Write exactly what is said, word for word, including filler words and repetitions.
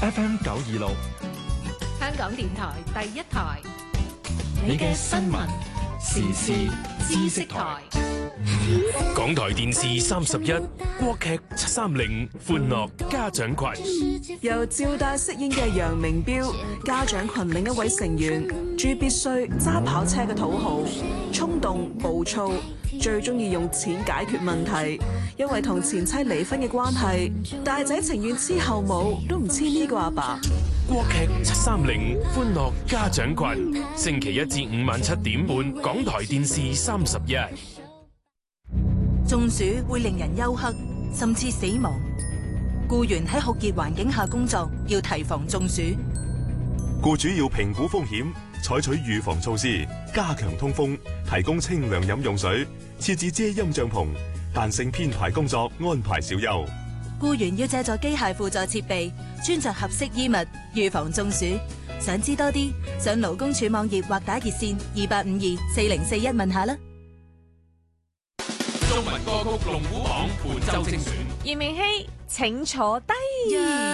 F M 九二六， 香港電台第一台， 你嘅新聞時事知識台。 港台電視三十一，國劇七三零，歡樂家長群。 由趙大飾演嘅楊明標，家長群另一位成員朱必須，揸跑車嘅土豪，衝動暴躁，最中意用錢解決問題。因為同前妻離婚嘅關係，大仔情願黐後母，都唔黐呢個阿爸。 國劇七三零，歡樂家長群，星期一至五晚七點半，港台電視三十一。 中暑會令人休克，甚至死亡。僱員喺酷熱環境下工作，要提防中暑。 僱主要評估風險，採取預防措施，加強通風，提供清涼飲用水，設置遮陰帳篷，彈性編排工作，安排小休。 僱員要借助機械輔助設備，穿着合適衣物，預防中暑。想知多啲，上勞工處網頁或打熱線二八五二四零四一問下啦。 中文歌曲龍虎榜本周精選。 炎明熹，請坐低。